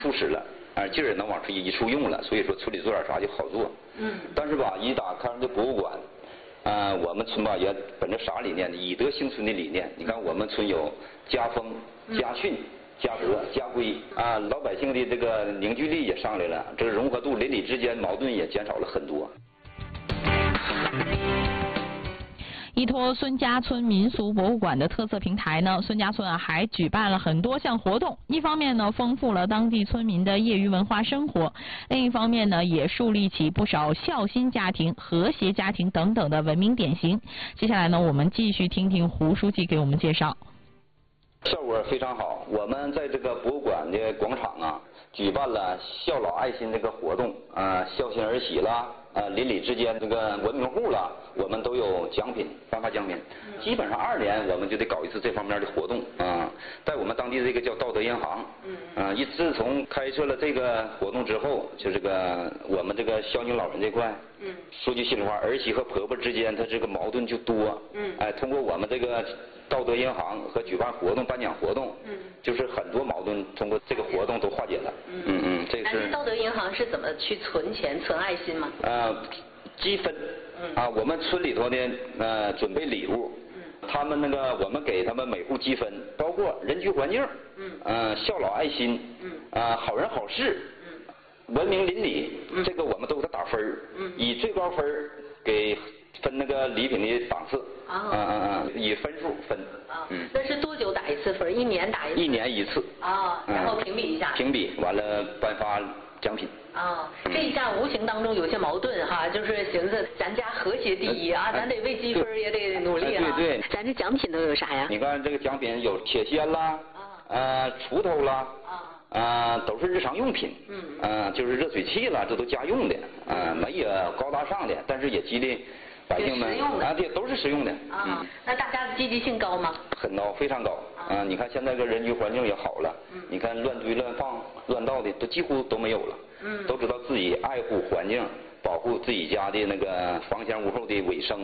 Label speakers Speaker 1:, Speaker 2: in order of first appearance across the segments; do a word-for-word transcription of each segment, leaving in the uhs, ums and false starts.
Speaker 1: 初始了，啊劲儿也能往这一处用了，所以说村里做点啥就好做。嗯。但是吧，一打开这博物馆，啊、呃，我们村吧也本着啥理念呢？以德兴村的理念。你看我们村有家风、家训、家德、家规啊，老百姓的这个凝聚力也上来了，这个融合度、邻里之间矛盾也减少了很多。
Speaker 2: 依托孙家村民俗博物馆的特色平台呢，孙家村啊还举办了很多项活动。一方面呢，丰富了当地村民的业余文化生活；另一方面呢，也树立起不少孝心家庭、和谐家庭等等的文明典型。接下来呢，我们继续听听胡书记给我们介绍。
Speaker 1: 效果非常好，我们在这个博物馆的广场啊，举办了孝老爱心这个活动，啊、呃，孝心儿媳啦。呃，邻里之间这个文明户了，我们都有奖品，颁发奖品。基本上二年我们就得搞一次这方面的活动啊、呃。在我们当地这个叫道德银行，啊、呃，一自从开设了这个活动之后，就这个我们这个孝敬老人这块，嗯，说句心里话，儿媳和婆婆之间他这个矛盾就多，嗯，哎、呃，通过我们这个道德银行和举办活动、颁奖活动，嗯，就是很多矛盾通过这个活动都化解了，嗯嗯嗯，这是。
Speaker 3: 但是道德银行是怎么去存钱、存爱心吗？
Speaker 1: 呃，积分，啊，我们村里头呢，呃，准备礼物，嗯，他们那个我们给他们每户积分，包括人居环境，嗯，呃，孝老爱心，嗯，啊，好人好事，嗯，文明邻里，嗯，这个我们都给他打分儿，嗯，以最高分儿给分那个礼品的档次，啊，嗯嗯嗯，以分数分，
Speaker 3: 啊，嗯，那是多久打一次分？一年打一次？
Speaker 1: 一年一次，
Speaker 3: 啊，然后评比一下，
Speaker 1: 评比完了颁发奖品。
Speaker 3: 啊，这一下无形当中有些矛盾哈，就是寻思咱家和谐第一啊，咱得为积分也得努力啊。
Speaker 1: 对对。
Speaker 3: 咱这奖品都有啥呀？
Speaker 1: 你看这个奖品有铁锨啦，呃，锄头啦，啊，都是日常用品。嗯。呃，就是热水器啦，这都家用的，啊，没有高大上的，但是也激励百姓们啊，对，都是实用的。
Speaker 3: 啊，那大家的积极性高吗？
Speaker 1: 很高，非常高。啊，你看现在这人居环境也好了，你看乱堆乱放、乱倒的都几乎都没有了。嗯，都知道自己爱护环境，保护自己家的那个房前屋后的卫生。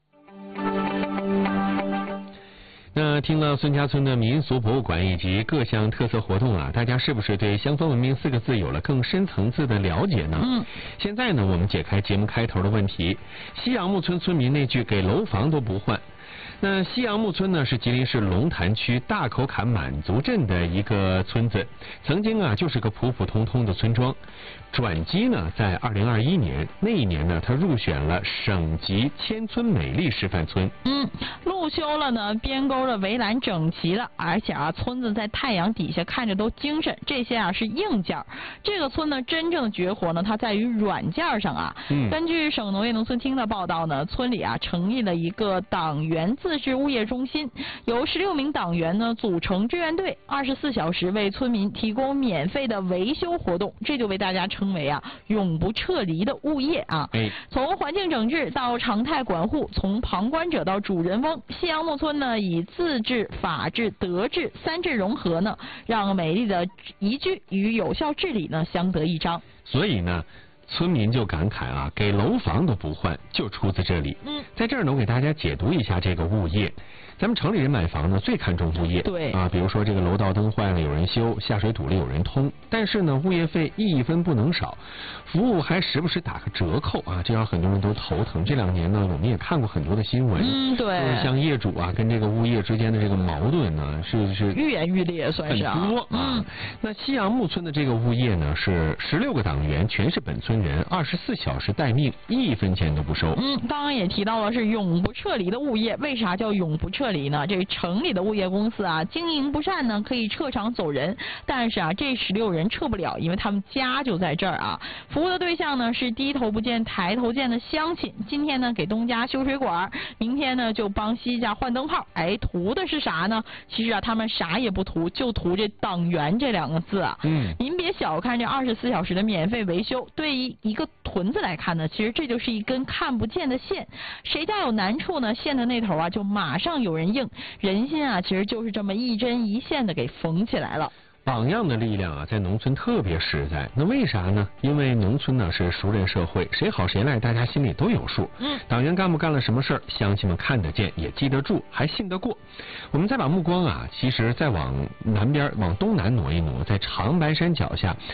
Speaker 4: 那听了孙家村的民俗博物馆以及各项特色活动啊，大家是不是对乡村文明四个字有了更深层次的了解呢？嗯，现在呢，我们解开节目开头的问题：西杨木村村民那句给楼房都不换。那西杨木村呢，是吉林市龙潭区大口坎满族镇的一个村子，曾经啊就是个普普通通的村庄。转机呢，在二零二一年，那一年呢，他入选了省级千村美丽示范村。
Speaker 2: 嗯，路修了呢，边沟的围栏整齐了，而且啊，村子在太阳底下看着都精神。这些啊是硬件。这个村呢，真正的绝活呢，它在于软件上啊。嗯。根据省农业农村厅的报道呢，村里啊成立了一个党员自治物业中心，由十六名党员呢组成志愿队，二十四小时为村民提供免费的维修活动，这就为大家称为啊永不撤离的物业啊。哎，从环境整治到常态管护，从旁观者到主人翁，西杨木村呢以自治、法治、德治三治融合呢，让美丽的宜居与有效治理呢相得益彰。
Speaker 4: 所以呢，村民就感慨啊，给楼房都不换，就出自这里。嗯，在这儿呢，我给大家解读一下这个物业。咱们城里人买房呢，最看重物业。对啊，比如说这个楼道灯坏了有人修，下水堵了有人通。但是呢，物业费一分不能少，服务还时不时打个折扣啊，这让很多人都头疼。这两年呢，我们也看过很多的新闻，嗯，对，就是像业主啊跟这个物业之间的这个矛盾呢，是是
Speaker 2: 愈演愈烈，算是
Speaker 4: 很多啊。嗯，那西杨木村的这个物业呢，是十六个党员，全是本村人，二十四小时待命，一分钱都不收。
Speaker 2: 嗯，当然也提到了是永不撤离的物业，为啥叫永不撤？这里呢，这城里的物业公司啊，经营不善呢，可以撤场走人，但是啊，这十六人撤不了，因为他们家就在这儿啊。服务的对象呢是低头不见抬头见的乡亲，今天呢给东家修水管，明天呢就帮西家换灯泡，哎，图的是啥呢？其实啊，他们啥也不图，就图这党员这两个字啊。嗯，您别小看这二十四小时的免费维修，对于一个屯子来看呢，其实这就是一根看不见的线，谁家有难处呢，线的那头啊就马上有人应，人心啊其实就是这么一针一线的给缝起来了。
Speaker 4: 榜样的力量啊，在农村特别实在。那为啥呢？因为农村呢是熟人社会，谁好谁赖，大家心里都有数。嗯，党员干部干了什么事儿，乡亲们看得见，也记得住，还信得过。我们再把目光啊，其实再往南边，往东南挪一挪，在长白山脚下